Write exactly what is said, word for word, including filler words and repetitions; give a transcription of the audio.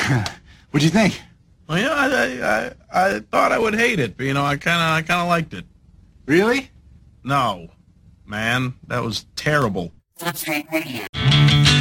What'd you think? Well, yeah, I, I I thought I would hate it, but you know, I kind of I kind of liked it. Really? No, man, that was terrible. Footscape Radio.